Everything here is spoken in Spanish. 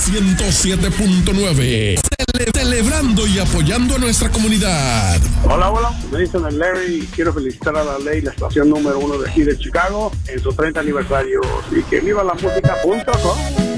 107.9. Celebrando y apoyando a nuestra comunidad. Hola, hola. Me dicen el Larry y quiero felicitar a la ley, la estación número 1 de aquí de Chicago, en su 30 aniversario. Y que viva la música.com.